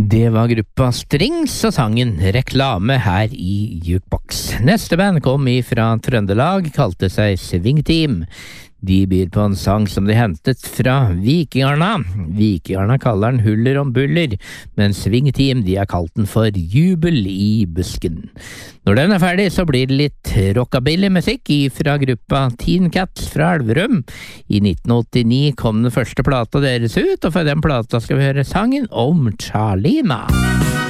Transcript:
Det var gruppa Strings og sangen Reklame her i Jukebox. Neste band kom fra Trøndelag, kalte seg Svingteam. De byr på en sang som de hentet fra Vikingarna. Vikingarna kaller den Huller om buller, men Svingteam de har kalt den for Jubel i busken. Når den er ferdig, så blir det litt rockabilly-musikk fra gruppa Teen Cats fra Elverum. I 1989 kom den første plata deres ut, og for den plata skal vi høre sangen om Charlina.